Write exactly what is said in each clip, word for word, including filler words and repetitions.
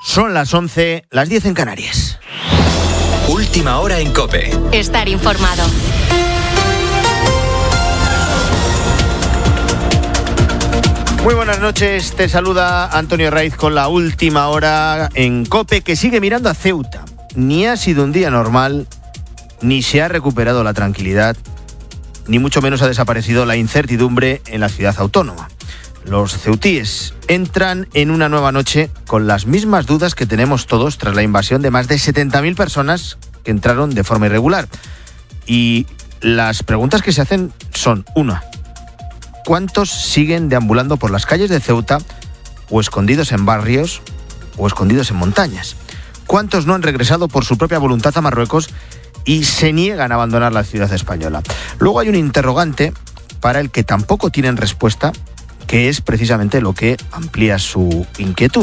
Son las once, las diez en Canarias. Última hora en COPE. Estar informado. Muy buenas noches, te saluda Antonio Raiz con la última hora en COPE, que sigue mirando a Ceuta. Ni ha sido un día normal, ni se ha recuperado la tranquilidad, ni mucho menos ha desaparecido la incertidumbre en la ciudad autónoma. Los ceutíes entran en una nueva noche con las mismas dudas que tenemos todos tras la invasión de más de setenta mil personas que entraron de forma irregular. Y las preguntas que se hacen son, una, ¿cuántos siguen deambulando por las calles de Ceuta o escondidos en barrios o escondidos en montañas? ¿Cuántos no han regresado por su propia voluntad a Marruecos y se niegan a abandonar la ciudad española? Luego hay un interrogante para el que tampoco tienen respuesta, que es precisamente lo que amplía su inquietud.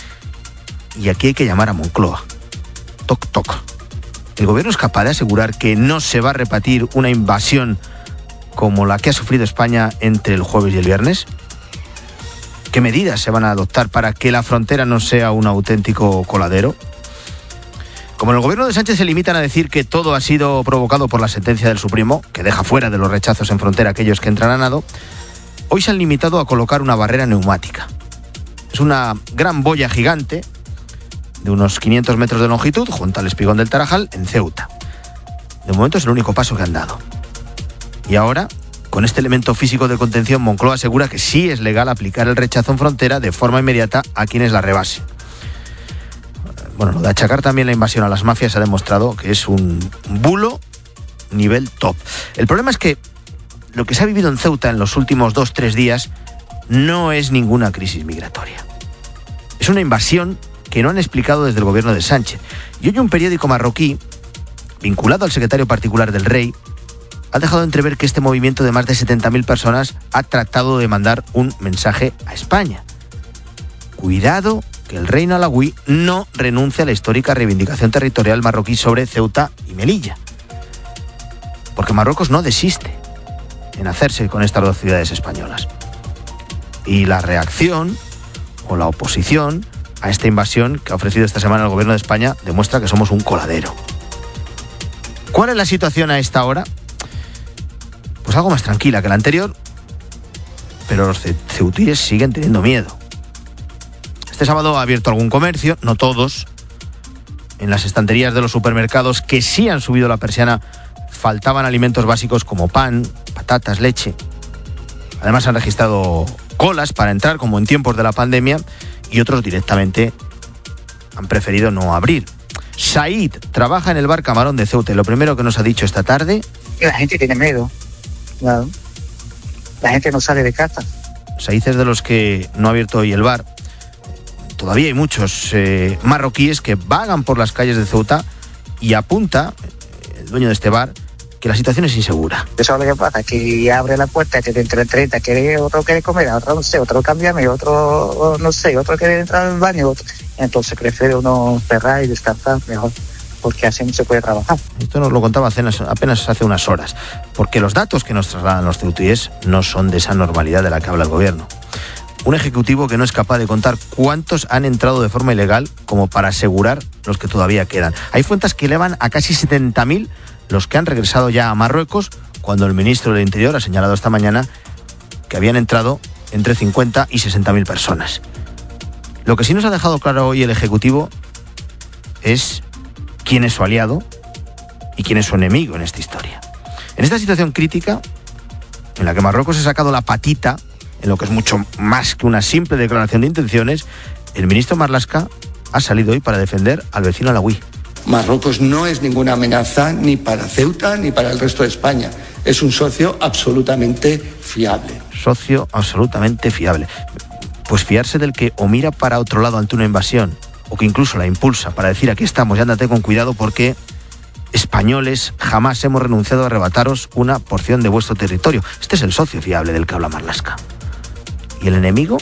Y aquí hay que llamar a Moncloa. Toc, toc. ¿El gobierno es capaz de asegurar que no se va a repetir una invasión como la que ha sufrido España entre el jueves y el viernes? ¿Qué medidas se van a adoptar para que la frontera no sea un auténtico coladero? Como en el gobierno de Sánchez se limitan a decir que todo ha sido provocado por la sentencia del Supremo, que deja fuera de los rechazos en frontera a aquellos que entran a nado, hoy se han limitado a colocar una barrera neumática. Es una gran boya gigante de unos quinientos metros de longitud junto al espigón del Tarajal en Ceuta. De momento es el único paso que han dado. Y ahora, con este elemento físico de contención, Moncloa asegura que sí es legal aplicar el rechazo en frontera de forma inmediata a quienes la rebasen. Bueno, lo de achacar también la invasión a las mafias ha demostrado que es un bulo nivel top. El problema es que lo que se ha vivido en Ceuta en los últimos dos, tres días no es ninguna crisis migratoria. Es una invasión que no han explicado desde el gobierno de Sánchez. Y hoy un periódico marroquí, vinculado al secretario particular del rey, ha dejado entrever que este movimiento de más de setenta mil personas ha tratado de mandar un mensaje a España. Cuidado que el reino alauí no renuncie a la histórica reivindicación territorial marroquí sobre Ceuta y Melilla. Porque Marruecos no desiste en hacerse con estas dos ciudades españolas. Y la reacción o la oposición a esta invasión que ha ofrecido esta semana el gobierno de España demuestra que somos un coladero. ¿Cuál es la situación a esta hora? Pues algo más tranquila que la anterior, pero los ceutíes siguen teniendo miedo. Este sábado ha abierto algún comercio, no todos. En las estanterías de los supermercados que sí han subido la persiana faltaban alimentos básicos como pan, patatas, leche. Además han registrado colas para entrar, como en tiempos de la pandemia, y otros directamente han preferido no abrir. Said trabaja en el bar Camarón de Ceuta y lo primero que nos ha dicho esta tarde... Que la gente tiene miedo. Claro. La gente no sale de casa. Said es de los que no ha abierto hoy el bar. Todavía hay muchos eh, marroquíes que vagan por las calles de Ceuta y apunta, el dueño de este bar, que la situación es insegura. Eso es lo que pasa, que abre la puerta, que dentro de treinta quiere, otro quiere comer, otro no sé, otro cámbiame, otro no sé, otro quiere entrar al baño, otro. Entonces prefiere uno cerrar y descansar mejor, porque así no se puede trabajar. Esto nos lo contaba apenas hace unas horas, porque los datos que nos trasladan los ceutíes no son de esa normalidad de la que habla el gobierno. Un ejecutivo que no es capaz de contar cuántos han entrado de forma ilegal como para asegurar los que todavía quedan. Hay fuentes que elevan a casi setenta mil los que han regresado ya a Marruecos, cuando el ministro del Interior ha señalado esta mañana que habían entrado entre cincuenta y sesenta mil personas. Lo que sí nos ha dejado claro hoy el Ejecutivo es quién es su aliado y quién es su enemigo en esta historia. En esta situación crítica, en la que Marruecos ha sacado la patita, en lo que es mucho más que una simple declaración de intenciones, el ministro Marlaska ha salido hoy para defender al vecino alauí. Marruecos no es ninguna amenaza ni para Ceuta ni para el resto de España. Es un socio absolutamente fiable. Socio absolutamente fiable. Pues fiarse del que o mira para otro lado ante una invasión, o que incluso la impulsa para decir aquí estamos y ándate con cuidado porque españoles jamás hemos renunciado a arrebataros una porción de vuestro territorio. Este es el socio fiable del que habla Marlaska. ¿Y el enemigo?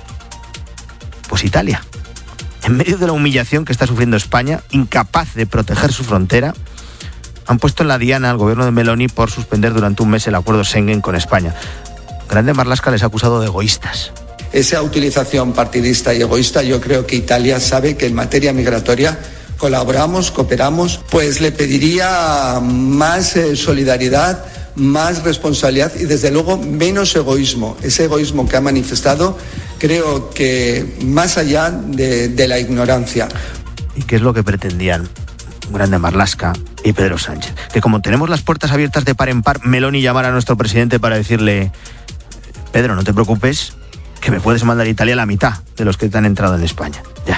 Pues Italia. En medio de la humillación que está sufriendo España, incapaz de proteger su frontera, han puesto en la diana al gobierno de Meloni por suspender durante un mes el acuerdo Schengen con España. Grande Marlaska les ha acusado de egoístas. esa utilización partidista y egoísta. Yo creo que Italia sabe que en materia migratoria colaboramos, cooperamos, pues le pediría más eh, solidaridad, más responsabilidad y desde luego menos egoísmo. Ese egoísmo que ha manifestado, creo que más allá de, de la ignorancia. ¿Y qué es lo que pretendían Grande Marlaska y Pedro Sánchez? Que como tenemos las puertas abiertas de par en par, Meloni llamara a nuestro presidente para decirle: Pedro, no te preocupes, que me puedes mandar a Italia la mitad de los que te han entrado en España. Ya.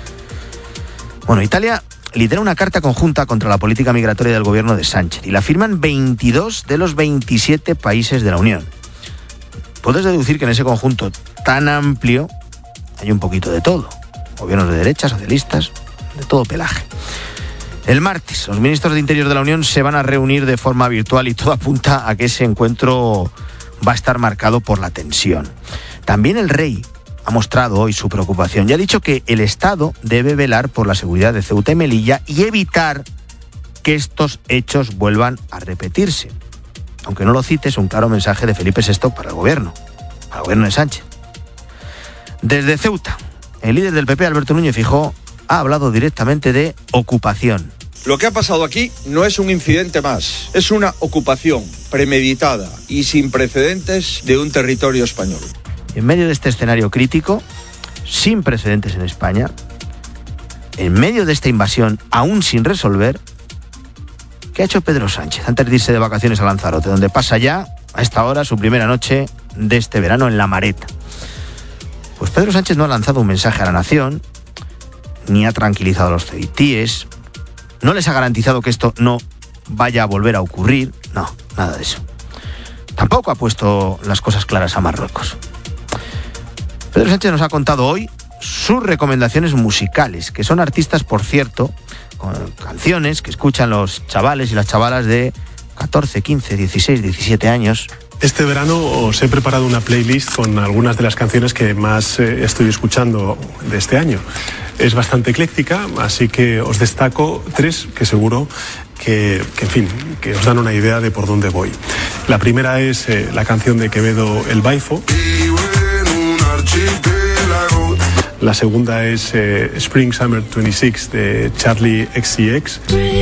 Bueno, Italia lidera una carta conjunta contra la política migratoria del gobierno de Sánchez y la firman veintidós de los veintisiete países de la Unión. Puedes deducir que en ese conjunto tan amplio hay un poquito de todo. Gobiernos de derecha, socialistas, de todo pelaje. El martes, los ministros de Interior de la Unión se van a reunir de forma virtual y todo apunta a que ese encuentro va a estar marcado por la tensión. También el rey ha mostrado hoy su preocupación y ha dicho que el Estado debe velar por la seguridad de Ceuta y Melilla y evitar que estos hechos vuelvan a repetirse. Aunque no lo cite, es un claro mensaje de Felipe sexto para el gobierno, para el gobierno de Sánchez. Desde Ceuta, el líder del P P, Alberto Núñez Feijóo, ha hablado directamente de ocupación. Lo que ha pasado aquí no es un incidente más, es una ocupación premeditada y sin precedentes de un territorio español. En medio de este escenario crítico, sin precedentes en España, en medio de esta invasión aún sin resolver, ¿qué ha hecho Pedro Sánchez antes de irse de vacaciones a Lanzarote, donde pasa ya, a esta hora, su primera noche de este verano en La Mareta? Pues Pedro Sánchez no ha lanzado un mensaje a la nación, ni ha tranquilizado a los ceutíes, no les ha garantizado que esto no vaya a volver a ocurrir, no, nada de eso. Tampoco ha puesto las cosas claras a Marruecos. Pedro Sánchez nos ha contado hoy sus recomendaciones musicales, que son artistas, por cierto, con canciones que escuchan los chavales y las chavalas de catorce, quince, dieciséis, diecisiete años. Este verano os he preparado una playlist con algunas de las canciones que más eh, estoy escuchando de este año. Es bastante ecléctica, así que os destaco tres que seguro que, que en fin, que os dan una idea de por dónde voy. La primera es eh, la canción de Quevedo, El Baifo. La segunda es eh, Spring Summer veintiséis de Charlie X C X.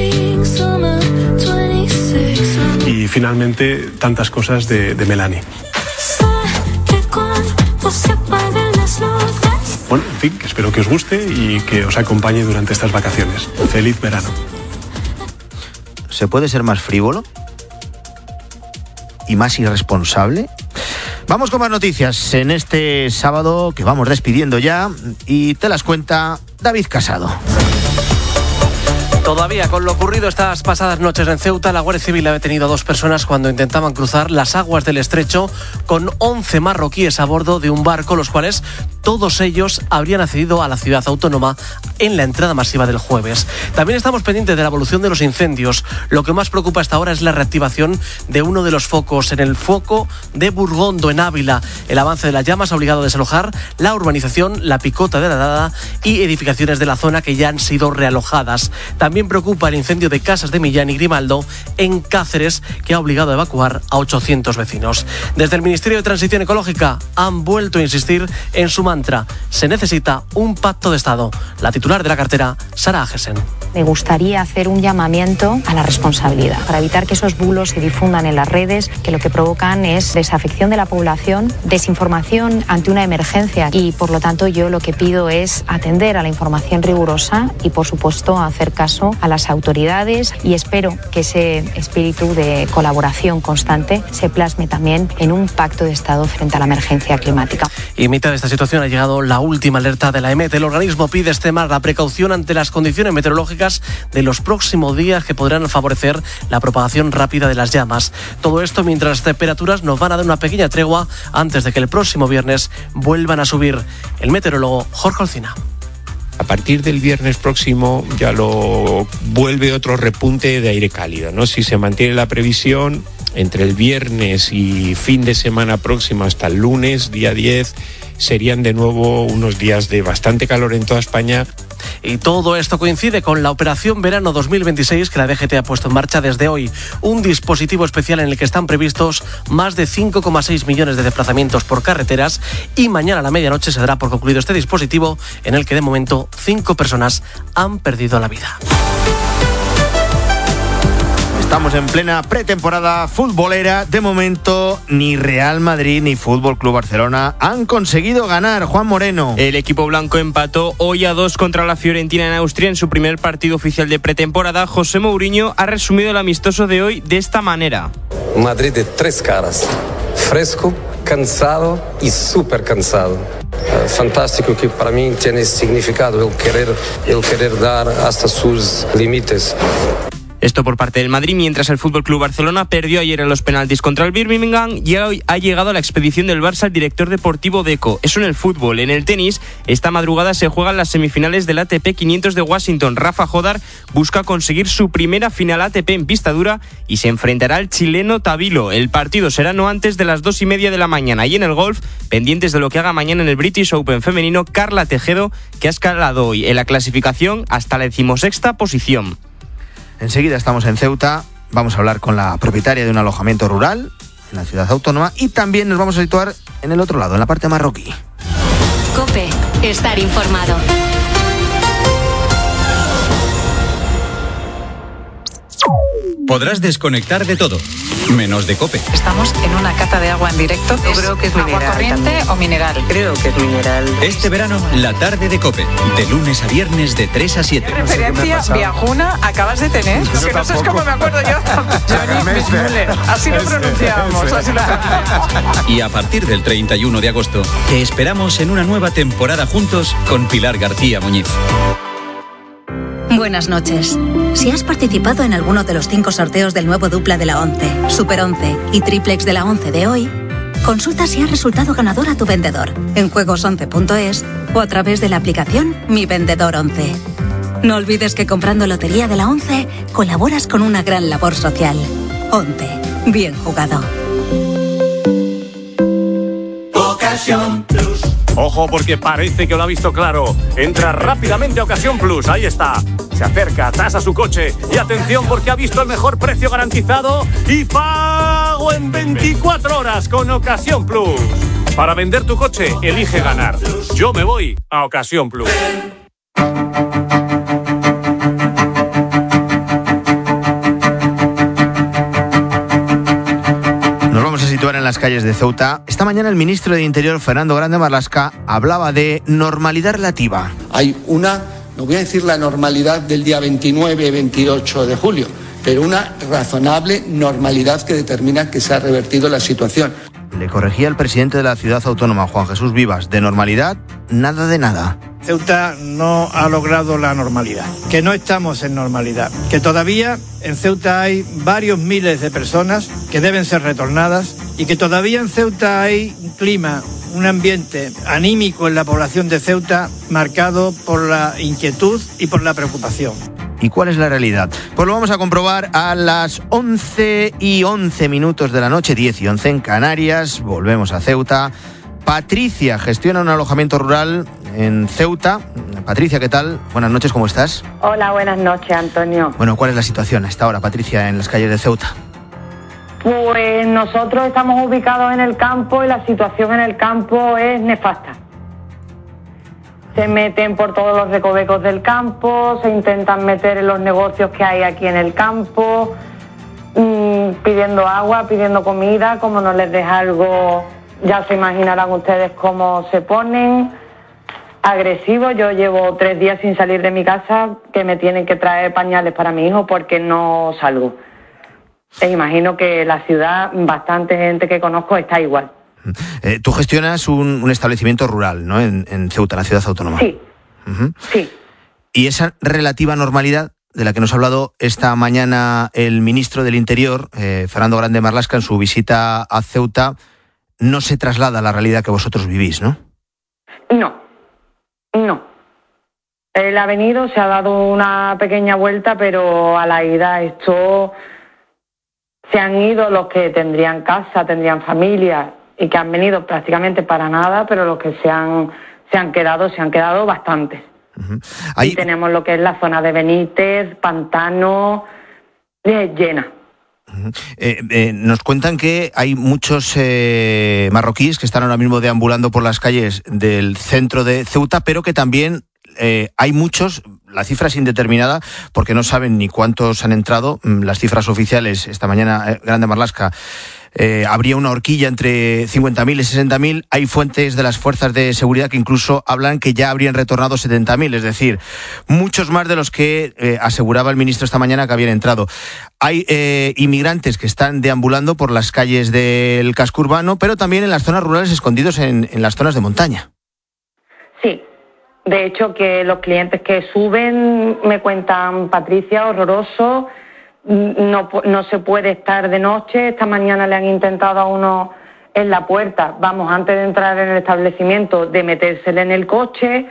Y finalmente Tantas cosas de, de Melanie. Bueno, en fin, que espero que os guste y que os acompañe durante estas vacaciones. Feliz verano. ¿Se puede ser más frívolo y más irresponsable? Vamos con más noticias en este sábado que vamos despidiendo ya y te las cuenta David Casado. Todavía con lo ocurrido estas pasadas noches en Ceuta, la Guardia Civil ha detenido a dos personas cuando intentaban cruzar las aguas del estrecho con once marroquíes a bordo de un barco, los cuales todos ellos habrían accedido a la ciudad autónoma en la entrada masiva del jueves. También estamos pendientes de la evolución de los incendios. Lo que más preocupa hasta ahora es la reactivación de uno de los focos, en el foco de Burgondo, en Ávila. El avance de las llamas ha obligado a desalojar la urbanización La Picota de la Dada y edificaciones de la zona que ya han sido realojadas. También También preocupa el incendio de casas de Millán y Grimaldo en Cáceres, que ha obligado a evacuar a ochocientos vecinos. Desde el Ministerio de Transición Ecológica han vuelto a insistir en su mantra: se necesita un pacto de Estado. La titular de la cartera, Sara Agesen. Me gustaría hacer un llamamiento a la responsabilidad para evitar que esos bulos se difundan en las redes, que lo que provocan es desafección de la población, desinformación ante una emergencia, y por lo tanto yo lo que pido es atender a la información rigurosa y por supuesto hacer caso a las autoridades, y espero que ese espíritu de colaboración constante se plasme también en un pacto de Estado frente a la emergencia climática. Y en mitad de esta situación ha llegado la última alerta de la E M E T. El organismo pide extremar la precaución ante las condiciones meteorológicas de los próximos días que podrán favorecer la propagación rápida de las llamas. Todo esto mientras las temperaturas nos van a dar una pequeña tregua antes de que el próximo viernes vuelvan a subir. El meteorólogo Jorge Olcina. A partir del viernes próximo ya lo vuelve otro repunte de aire cálido, ¿no? Si se mantiene la previsión, entre el viernes y fin de semana próximo hasta el lunes, día diez, serían de nuevo unos días de bastante calor en toda España. Y todo esto coincide con la Operación Verano dos mil veintiséis que la D G T ha puesto en marcha desde hoy. Un dispositivo especial en el que están previstos más de cinco coma seis millones de desplazamientos por carreteras, y mañana a la medianoche se dará por concluido este dispositivo en el que de momento cinco personas han perdido la vida. Estamos en plena pretemporada futbolera. De momento, ni Real Madrid ni Fútbol Club Barcelona han conseguido ganar. Juan Moreno. El equipo blanco empató hoy a dos contra la Fiorentina en Austria en su primer partido oficial de pretemporada. José Mourinho ha resumido el amistoso de hoy de esta manera. Madrid de tres caras. Fresco, cansado y súper cansado. Uh, fantástico, que para mí tiene significado el querer, el querer dar hasta sus límites. Esto por parte del Madrid, mientras el F C Barcelona perdió ayer en los penaltis contra el Birmingham, y hoy ha llegado a la expedición del Barça el director deportivo Deco. Eso en el fútbol. En el tenis, esta madrugada se juegan las semifinales del A T P quinientos de Washington. Rafa Jodar busca conseguir su primera final A T P en pista dura y se enfrentará al chileno Tabilo. El partido será no antes de las dos y media de la mañana. Y en el golf, pendientes de lo que haga mañana en el British Open femenino, Carla Tejedo, que ha escalado hoy en la clasificación hasta la decimosexta posición. Enseguida estamos en Ceuta, vamos a hablar con la propietaria de un alojamiento rural en la ciudad autónoma, y también nos vamos a situar en el otro lado, en la parte marroquí. COPE, estar informado. Podrás desconectar de todo, menos de COPE. Estamos en una cata de agua en directo. Yo creo que es agua corriente también. O mineral. Creo que es mineral. Este verano, la tarde de COPE, de lunes a viernes de tres a siete. ¿Qué referencia viajuna acabas de tener? Lo que no sé es cómo me acuerdo yo. Así lo pronunciábamos. Así lo... Y a partir del treinta y uno de agosto, te esperamos en una nueva temporada juntos con Pilar García Muñiz. Buenas noches. Si has participado en alguno de los cinco sorteos del nuevo dupla de la once, Super once y Triplex de la once de hoy, consulta si has resultado ganador a tu vendedor en juegos once punto es o a través de la aplicación Mi Vendedor once. No olvides que comprando Lotería de la once colaboras con una gran labor social. once. Bien jugado. Ocasión Plus. Ojo, porque parece que lo ha visto claro. Entra rápidamente a Ocasión Plus, ahí está. Se acerca, tasa su coche y atención, porque ha visto el mejor precio garantizado y pago en veinticuatro horas con Ocasión Plus. Para vender tu coche, elige ganar. Yo me voy a Ocasión Plus. En las calles de Ceuta. Esta mañana el ministro de Interior, Fernando Grande Marlaska, hablaba de normalidad relativa. Hay una, no voy a decir la normalidad del día veintinueve veintiocho de julio, pero una razonable normalidad que determina que se ha revertido la situación. Le corregía el presidente de la ciudad autónoma, Juan Jesús Vivas, de normalidad, nada de nada. Ceuta no ha logrado la normalidad, que no estamos en normalidad, que todavía en Ceuta hay varios miles de personas que deben ser retornadas y que todavía en Ceuta hay un clima, un ambiente anímico en la población de Ceuta marcado por la inquietud y por la preocupación. ¿Y cuál es la realidad? Pues lo vamos a comprobar a las once y once minutos de la noche, diez y once en Canarias. Volvemos a Ceuta. Patricia gestiona un alojamiento rural en Ceuta. Patricia, ¿qué tal? Buenas noches, ¿cómo estás? Hola, buenas noches, Antonio. Bueno, ¿cuál es la situación a esta hora, Patricia, en las calles de Ceuta? Pues nosotros estamos ubicados en el campo y la situación en el campo es nefasta. Se meten por todos los recovecos del campo, se intentan meter en los negocios que hay aquí en el campo, mmm, pidiendo agua, pidiendo comida. Como no les deja algo, ya se imaginarán ustedes cómo se ponen. Agresivos. Yo llevo tres días sin salir de mi casa, que me tienen que traer pañales para mi hijo porque no salgo. E imagino que la ciudad, bastante gente que conozco está igual. Eh, tú gestionas un, un establecimiento rural, ¿no? En, en Ceuta, la ciudad autónoma. Sí, uh-huh. sí. Y esa relativa normalidad de la que nos ha hablado esta mañana el ministro del Interior, eh, Fernando Grande Marlaska, en su visita a Ceuta, no se traslada a la realidad que vosotros vivís, ¿no? No, no. Él ha venido, se ha dado una pequeña vuelta, pero a la ida esto... Se han ido los que tendrían casa, tendrían familia y que han venido prácticamente para nada, pero los que se han, se han quedado, se han quedado bastantes. Uh-huh. Ahí... Y tenemos lo que es la zona de Benítez, Pantano, eh, llena. Uh-huh. Eh, eh, nos cuentan que hay muchos eh, marroquíes que están ahora mismo deambulando por las calles del centro de Ceuta, pero que también eh, hay muchos, la cifra es indeterminada porque no saben ni cuántos han entrado. Las cifras oficiales, esta mañana eh, Grande Marlaska, Eh, habría una horquilla entre cincuenta mil y sesenta mil. Hay fuentes de las fuerzas de seguridad que incluso hablan que ya habrían retornado setenta mil, es decir, muchos más de los que eh, aseguraba el ministro esta mañana que habían entrado. Hay eh, inmigrantes que están deambulando por las calles del casco urbano, pero también en las zonas rurales, escondidos en, en las zonas de montaña. Sí, de hecho que los clientes que suben me cuentan, Patricia, horroroso. No, no se puede estar de noche. Esta mañana le han intentado a uno en la puerta, vamos, antes de entrar en el establecimiento, de metérsele en el coche.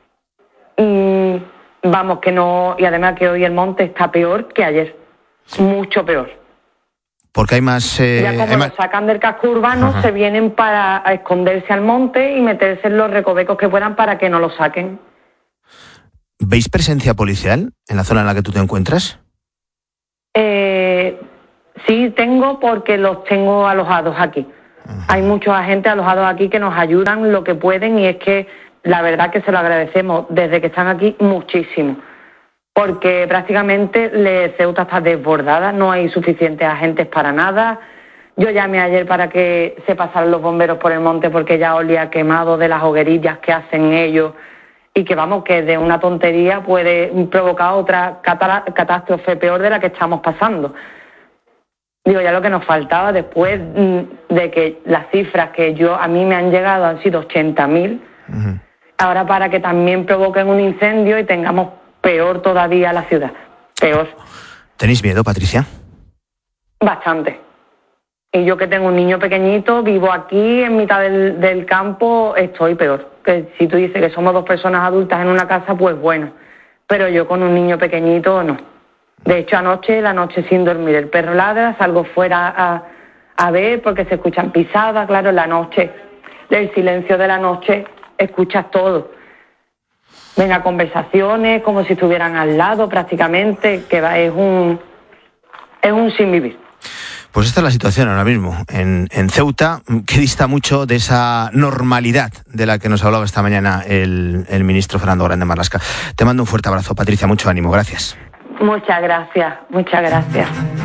Y, vamos, que no. Y además que hoy el monte está peor que ayer. Mucho peor. Porque hay más... Eh, ya como hay más... lo sacan del casco urbano, Ajá. se vienen para a esconderse al monte y meterse en los recovecos que puedan para que no lo saquen. ¿Veis presencia policial en la zona en la que tú te encuentras? Eh, sí, tengo, porque los tengo alojados aquí. Uh-huh. Hay muchos agentes alojados aquí que nos ayudan lo que pueden, y es que la verdad que se lo agradecemos desde que están aquí muchísimo, porque prácticamente le, Ceuta está desbordada, no hay suficientes agentes para nada. Yo llamé ayer para que se pasaran los bomberos por el monte porque ya olía quemado de las hoguerillas que hacen ellos. Y que vamos, que de una tontería puede provocar otra catástrofe peor de la que estamos pasando. Digo, ya lo que nos faltaba después de que las cifras que yo a mí me han llegado han sido ochenta mil, uh-huh. ahora para que también provoquen un incendio y tengamos peor todavía la ciudad. Peor. ¿Tenéis miedo, Patricia? Bastante. Y yo que tengo un niño pequeñito, vivo aquí en mitad del, del campo, estoy peor. Que si tú dices que somos dos personas adultas en una casa, pues bueno. Pero yo con un niño pequeñito, no. De hecho, anoche, la noche sin dormir, el perro ladra, salgo fuera a, a ver porque se escuchan pisadas, claro, en la noche, el silencio de la noche, escuchas todo. Venga, conversaciones como si estuvieran al lado prácticamente, que va, es un, es un sin vivir. Pues esta es la situación ahora mismo en, en Ceuta, que dista mucho de esa normalidad de la que nos hablaba esta mañana el, el ministro Fernando Grande Marlaska. Te mando un fuerte abrazo, Patricia, mucho ánimo, gracias. Muchas gracias, muchas gracias.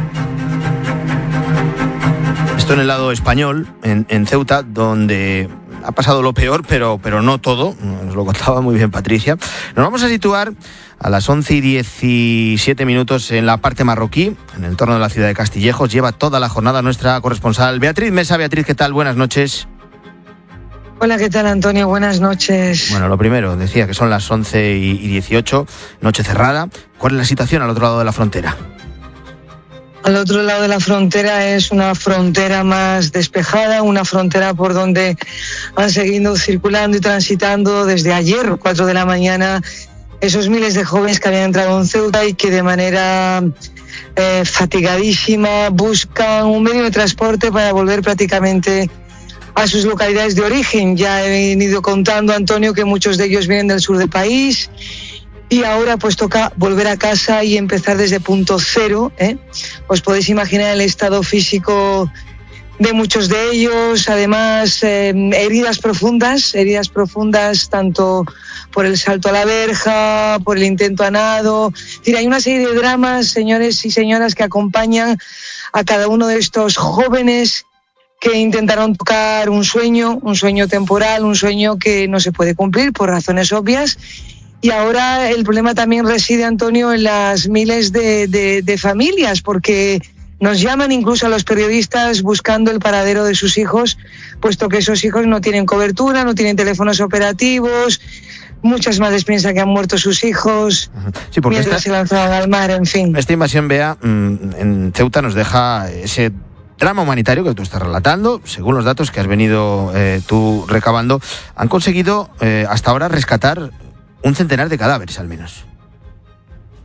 Esto en el lado español, en, en Ceuta, donde ha pasado lo peor, pero, pero no todo, nos lo contaba muy bien Patricia. Nos vamos a situar a las once y diecisiete minutos en la parte marroquí, en el entorno de la ciudad de Castillejos. Lleva toda la jornada nuestra corresponsal Beatriz Mesa. Beatriz, ¿qué tal? Buenas noches. Hola, ¿qué tal, Antonio? Buenas noches. Bueno, lo primero, decía que son las once y dieciocho, noche cerrada. ¿Cuál es la situación al otro lado de la frontera? Al otro lado de la frontera es una frontera más despejada, una frontera por donde han seguido circulando y transitando desde ayer, cuatro de la mañana, esos miles de jóvenes que habían entrado en Ceuta y que de manera eh, fatigadísima buscan un medio de transporte para volver prácticamente a sus localidades de origen. Ya he venido contando, Antonio, que muchos de ellos vienen del sur del país y ahora pues toca volver a casa y empezar desde punto cero, ¿eh? Os podéis imaginar el estado físico de muchos de ellos, además eh, heridas profundas, heridas profundas tanto por el salto a la verja, por el intento a nado. Es decir, hay una serie de dramas, señores y señoras, que acompañan a cada uno de estos jóvenes que intentaron tocar un sueño, un sueño temporal, un sueño que no se puede cumplir por razones obvias. Y ahora el problema también reside, Antonio, en las miles de, de, de familias, porque nos llaman incluso a los periodistas buscando el paradero de sus hijos, puesto que esos hijos no tienen cobertura, no tienen teléfonos operativos. Muchas madres piensan que han muerto sus hijos, sí, mientras esta, se lanzaban al mar, en fin. Esta invasión, Bea, en Ceuta nos deja ese drama humanitario que tú estás relatando. Según los datos que has venido eh, tú recabando, han conseguido eh, hasta ahora rescatar un centenar de cadáveres, al menos.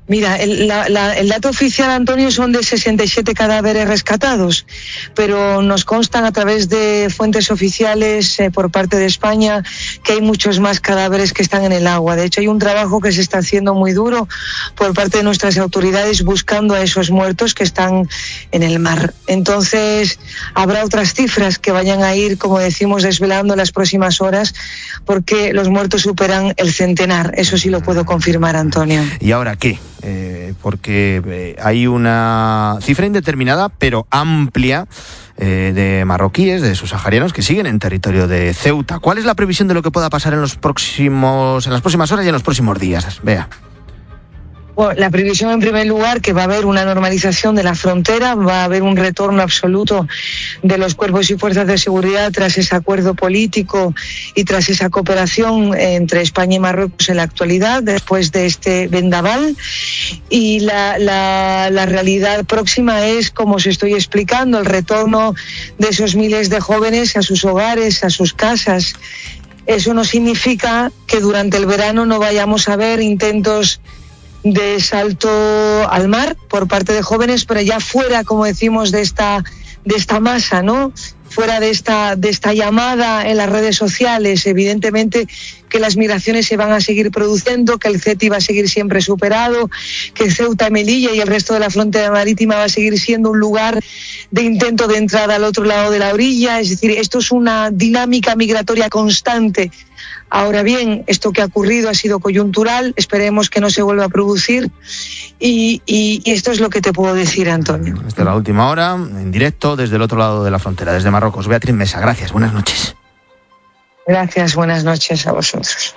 Mira, el, la, la, el dato oficial, Antonio, son de sesenta y siete cadáveres rescatados, pero nos constan a través de fuentes oficiales eh, por parte de España que hay muchos más cadáveres que están en el agua. De hecho, hay un trabajo que se está haciendo muy duro por parte de nuestras autoridades buscando a esos muertos que están en el mar. Entonces, habrá otras cifras que vayan a ir, como decimos, desvelando en las próximas horas, porque los muertos superan el centenar. Eso sí lo puedo confirmar, Antonio. ¿Y ahora qué? Eh, porque eh, hay una cifra indeterminada pero amplia eh, de marroquíes, de subsaharianos que siguen en territorio de Ceuta. ¿Cuál es la previsión de lo que pueda pasar en los próximos, en las próximas horas y en los próximos días? Vea. Bueno, la previsión, en primer lugar, que va a haber una normalización de la frontera, va a haber un retorno absoluto de los cuerpos y fuerzas de seguridad tras ese acuerdo político y tras esa cooperación entre España y Marruecos en la actualidad, después de este vendaval. Y la, la, la realidad próxima es, como os estoy explicando, el retorno de esos miles de jóvenes a sus hogares, a sus casas. Eso no significa que durante el verano no vayamos a ver intentos de salto al mar por parte de jóvenes, pero ya fuera, como decimos, de esta de esta masa, ¿no? Fuera de esta de esta llamada en las redes sociales. Evidentemente que las migraciones se van a seguir produciendo, que el CETI va a seguir siempre superado, que Ceuta, Melilla y el resto de la frontera marítima va a seguir siendo un lugar de intento de entrada al otro lado de la orilla. Es decir, esto es una dinámica migratoria constante. Ahora bien, esto que ha ocurrido ha sido coyuntural, esperemos que no se vuelva a producir y, y, y esto es lo que te puedo decir, Antonio. Esta es la última hora, en directo desde el otro lado de la frontera, desde Marruecos. Beatriz Mesa, gracias, buenas noches. Gracias, buenas noches a vosotros.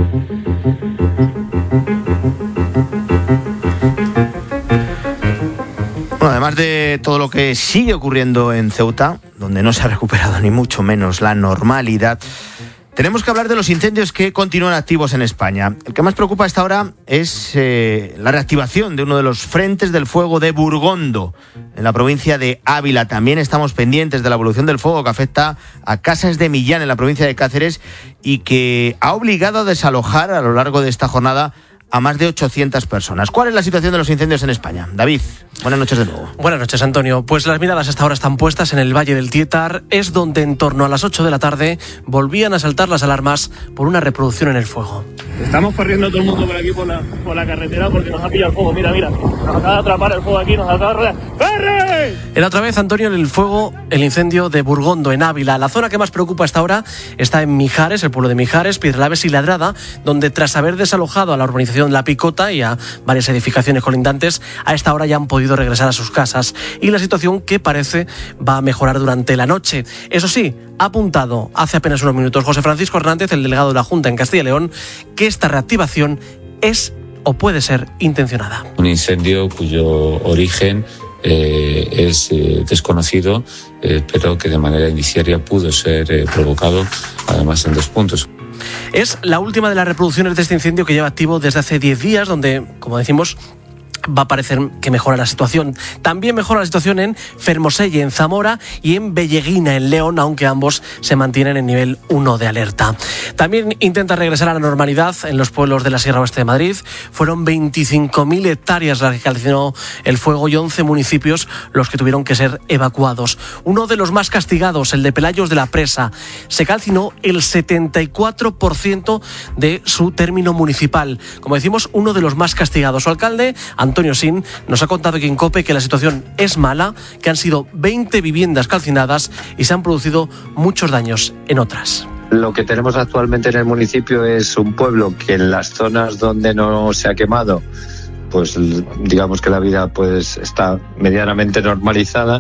Bueno, además de todo lo que sigue ocurriendo en Ceuta, donde no se ha recuperado ni mucho menos la normalidad, tenemos que hablar de los incendios que continúan activos en España. El que más preocupa a esta hora es eh, la reactivación de uno de los frentes del fuego de Burgondo, en la provincia de Ávila. También estamos pendientes de la evolución del fuego que afecta a Casas de Millán, en la provincia de Cáceres, y que ha obligado a desalojar a lo largo de esta jornada a más de ochocientas personas. ¿Cuál es la situación de los incendios en España? David, buenas noches de nuevo. Buenas noches, Antonio. Pues las miradas hasta ahora están puestas en el Valle del Tietar. Es donde en torno a las ocho de la tarde volvían a saltar las alarmas por una reproducción en el fuego. Estamos corriendo todo el mundo por aquí por la, por la carretera porque nos ha pillado el fuego. Mira, mira, nos acaba de atrapar el fuego aquí, nos acaba de rodear. ¡Corre! Era otra vez, Antonio, el fuego, el incendio de Burgondo, en Ávila. La zona que más preocupa hasta ahora está en Mijares, el pueblo de Mijares, Piedralaves y Ladrada, donde tras haber desalojado a la urbanización La Picota y a varias edificaciones colindantes, a esta hora ya han podido regresar a sus casas. Y la situación, que parece, va a mejorar durante la noche. Eso sí, ha apuntado hace apenas unos minutos José Francisco Hernández, el delegado de la Junta en Castilla y León, que esta reactivación es o puede ser intencionada. Un incendio cuyo origen eh, es eh, desconocido, eh, pero que de manera indiciaria pudo ser eh, provocado, además en dos puntos. Es la última de las reproducciones de este incendio que lleva activo desde hace diez días, donde, como decimos, va a parecer que mejora la situación. También mejora la situación en Fermoselle, en Zamora, y en Belleguina, en León, aunque ambos se mantienen en nivel uno de alerta. También intenta regresar a la normalidad en los pueblos de la Sierra Oeste de Madrid. Fueron veinticinco mil hectáreas las que calcinó el fuego y once municipios los que tuvieron que ser evacuados. Uno de los más castigados, el de Pelayos de la Presa, se calcinó el setenta y cuatro por ciento de su término municipal. Como decimos, uno de los más castigados. Su alcalde, Antonio Sin, nos ha contado aquí en COPE que la situación es mala, que han sido veinte viviendas calcinadas y se han producido muchos daños en otras. Lo que tenemos actualmente en el municipio es un pueblo que en las zonas donde no se ha quemado, pues digamos que la vida pues está medianamente normalizada,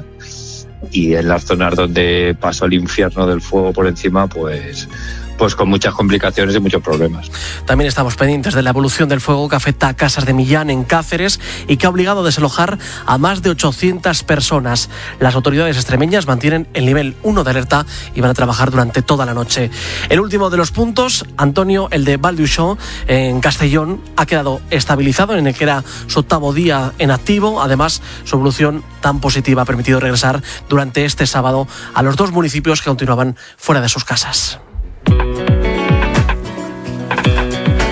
y en las zonas donde pasó el infierno del fuego por encima, pues pues con muchas complicaciones y muchos problemas. También estamos pendientes de la evolución del fuego que afecta a Casas de Millán, en Cáceres, y que ha obligado a desalojar a más de ochocientas personas. Las autoridades extremeñas mantienen el nivel uno de alerta y van a trabajar durante toda la noche. El último de los puntos, Antonio, el de Valduixó, en Castellón, ha quedado estabilizado en el que era su octavo día en activo. Además, su evolución tan positiva ha permitido regresar durante este sábado a los dos municipios que continuaban fuera de sus casas.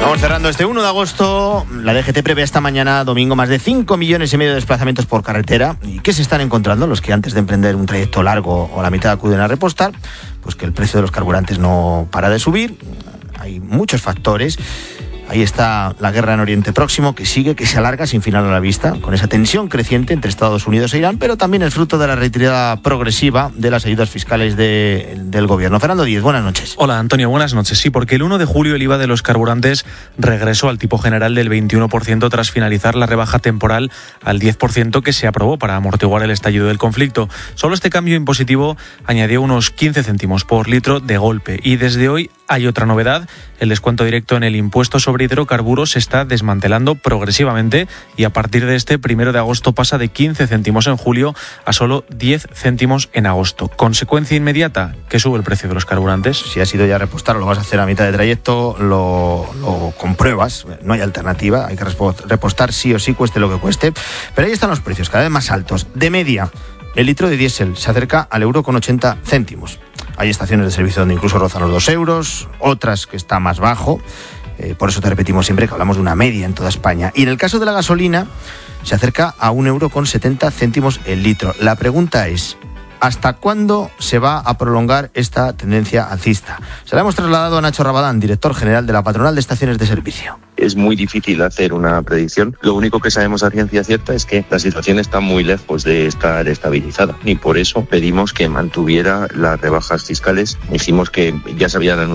Vamos cerrando este uno de agosto. La D G T prevé esta mañana, domingo, más de cinco millones y medio de desplazamientos por carretera. ¿Y qué se están encontrando los que antes de emprender un trayecto largo o la mitad acuden a repostar? Pues que el precio de los carburantes no para de subir. Hay muchos factores. Ahí está la guerra en Oriente Próximo, que sigue, que se alarga sin final a la vista, con esa tensión creciente entre Estados Unidos e Irán, pero también es fruto de la retirada progresiva de las ayudas fiscales de, del gobierno. Fernando Díez, buenas noches. Hola, Antonio, buenas noches. Sí, porque el uno de julio el I V A de los carburantes regresó al tipo general del veintiuno por ciento tras finalizar la rebaja temporal al diez por ciento que se aprobó para amortiguar el estallido del conflicto. Solo este cambio impositivo añadió unos quince céntimos por litro de golpe. Y desde hoy hay otra novedad. El descuento directo en el impuesto sobre hidrocarburos se está desmantelando progresivamente y a partir de este primero de agosto pasa de quince céntimos en julio a solo diez céntimos en agosto. Consecuencia inmediata, que sube el precio de los carburantes. Si has ido ya a repostar o lo vas a hacer a mitad de trayecto, lo, lo compruebas, no hay alternativa, hay que repostar sí o sí, cueste lo que cueste. Pero ahí están los precios, cada vez más altos. De media, el litro de diésel se acerca al euro con ochenta céntimos. Hay estaciones de servicio donde incluso rozan los dos euros, otras que está más bajo. Eh, por eso te repetimos siempre que hablamos de una media en toda España. Y en el caso de la gasolina, se acerca a un euro con setenta céntimos el litro. La pregunta es, ¿hasta cuándo se va a prolongar esta tendencia alcista? Se la hemos trasladado a Nacho Rabadán, director general de la Patronal de Estaciones de Servicio. Es muy difícil hacer una predicción. Lo único que sabemos a ciencia cierta es que la situación está muy lejos de estar estabilizada. Y por eso pedimos que mantuviera las rebajas fiscales. Dijimos que ya se habían anunciado